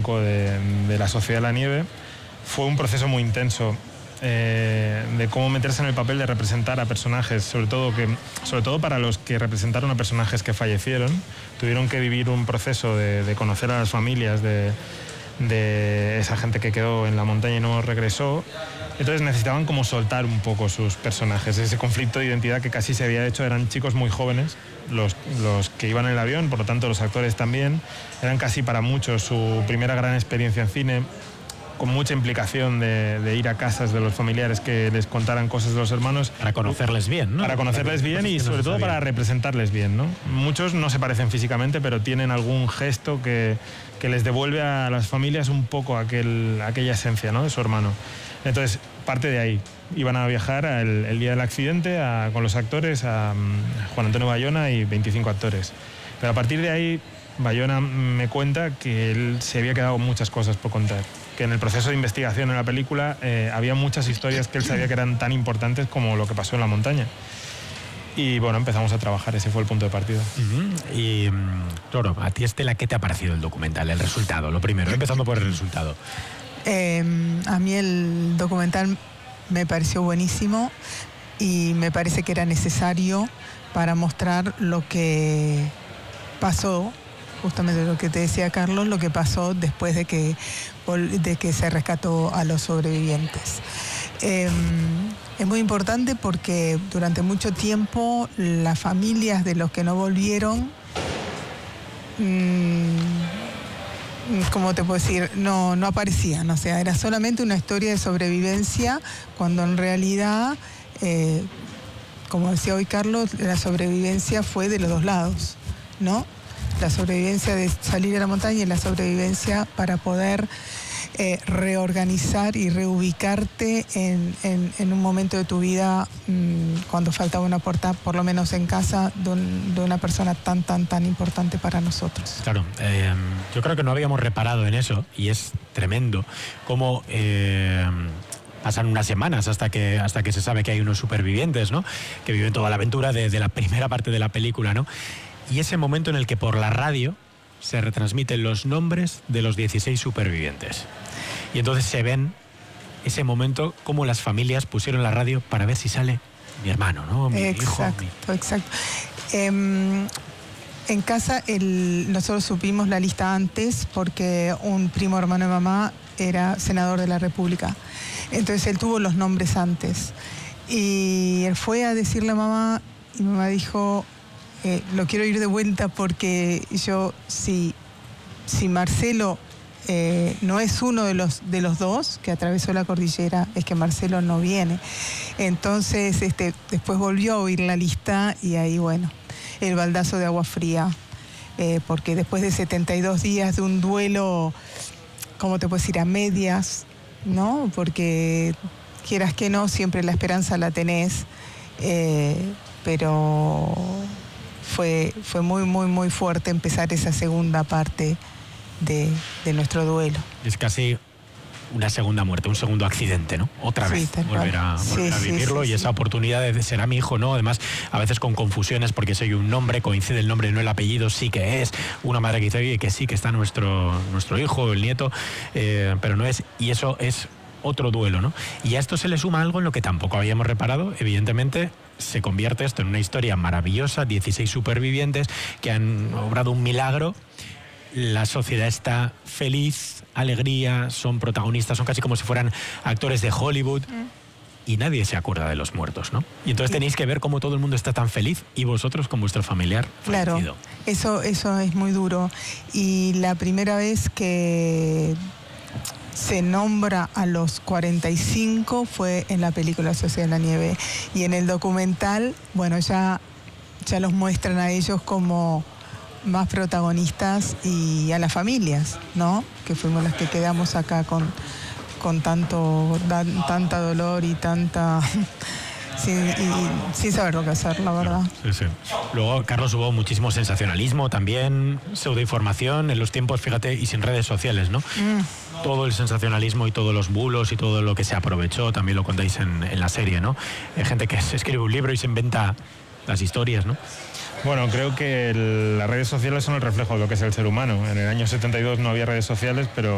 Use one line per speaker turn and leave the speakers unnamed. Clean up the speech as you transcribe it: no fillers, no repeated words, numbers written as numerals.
poco de la Sociedad de la Nieve. Fue un proceso muy intenso de cómo meterse en el papel de representar a personajes, sobre todo para los que representaron a personajes que fallecieron. Tuvieron que vivir un proceso de conocer a las familias de esa gente que quedó en la montaña y no regresó. Entonces necesitaban como soltar un poco sus personajes. Ese conflicto de identidad que casi se había hecho, eran chicos muy jóvenes los que iban en el avión, por lo tanto los actores también. Eran casi para muchos su primera gran experiencia en cine, con mucha implicación de ir a casas de los familiares que les contaran cosas de los hermanos.
Para conocerles bien, ¿no?
Para conocerles bien y sobre todo para representarles bien, ¿no? Muchos no se parecen físicamente, pero tienen algún gesto que les devuelve a las familias un poco aquella esencia, ¿no?, de su hermano. Entonces, parte de ahí. Iban a viajar el día del accidente con los actores, a Juan Antonio Bayona y 25 actores. Pero a partir de ahí, Bayona me cuenta que él se había quedado muchas cosas por contar. Que en el proceso de investigación en la película había muchas historias que él sabía que eran tan importantes como lo que pasó en la montaña. Y bueno, empezamos a trabajar, ese fue el punto de partida.
Y claro, a ti, Estela, ¿qué te ha parecido el documental? El resultado, lo primero, empezando por el resultado.
A mí el documental me pareció buenísimo y me parece que era necesario para mostrar lo que pasó, justamente lo que te decía Carlos, lo que pasó después de que se rescató a los sobrevivientes. Es muy importante porque durante mucho tiempo las familias de los que no volvieron, ¿cómo te puedo decir? No aparecían, o sea, era solamente una historia de sobrevivencia, cuando en realidad, como decía hoy Carlos, la sobrevivencia fue de los dos lados, ¿no? La sobrevivencia de salir a la montaña y la sobrevivencia para poder reorganizar y reubicarte en un momento de tu vida cuando faltaba una puerta, por lo menos en casa, de una persona tan importante para nosotros.
Claro, yo creo que no habíamos reparado en eso y es tremendo cómo pasan unas semanas hasta que se sabe que hay unos supervivientes, ¿no?, que viven toda la aventura de la primera parte de la película, ¿no? Y ese momento en el que por la radio se retransmiten los nombres de los 16 supervivientes. Y entonces se ven ese momento como las familias pusieron la radio para ver si sale mi hermano, ¿no?, mi hijo.
Exacto. En casa nosotros supimos la lista antes porque un primo hermano de mamá era senador de la República. Entonces él tuvo los nombres antes. Y él fue a decirle a mamá y mamá dijo... lo quiero ir de vuelta porque yo, si Marcelo no es uno de los dos que atravesó la cordillera, es que Marcelo no viene. Entonces, después volvió a oír la lista y ahí, bueno, el baldazo de agua fría, porque después de 72 días de un duelo, ¿cómo te puedo decir?, a medias, ¿no? Porque quieras que no, siempre la esperanza la tenés, pero... Fue muy fuerte empezar esa segunda parte de nuestro duelo.
Es casi una segunda muerte, un segundo accidente, ¿no? Otra vez, volver a vivirlo y esa oportunidad de ser a mi hijo, ¿no? Además, a veces con confusiones porque soy un nombre, coincide el nombre, no el apellido, sí que es. Una madre que dice, oye, que sí, que está nuestro hijo, el nieto, pero no es. Y eso es otro duelo, ¿no? Y a esto se le suma algo en lo que tampoco habíamos reparado, evidentemente. Se convierte esto en una historia maravillosa, 16 supervivientes que han obrado un milagro. La sociedad está feliz, alegría, son protagonistas, son casi como si fueran actores de Hollywood. Y nadie se acuerda de los muertos, ¿no? Y entonces tenéis que ver cómo todo el mundo está tan feliz y vosotros con vuestro familiar fallecido.
Claro, eso es muy duro. Y la primera vez que se nombra a los 45 fue en la película Sociedad de la Nieve, y en el documental, bueno, ya los muestran a ellos como más protagonistas y a las familias, ¿no?, que fuimos las que quedamos acá con tanta dolor y tanta... sin saber lo que hacer, la verdad.
Sí. Luego, Carlos, hubo muchísimo sensacionalismo también, pseudoinformación en los tiempos, fíjate, y sin redes sociales, ¿no? Todo el sensacionalismo y todos los bulos y todo lo que se aprovechó, también lo contáis en la serie, ¿no? Hay gente que se escribe un libro y se inventa las historias, ¿no?
Bueno, creo que las redes sociales son el reflejo de lo que es el ser humano. En el año 72 no había redes sociales, pero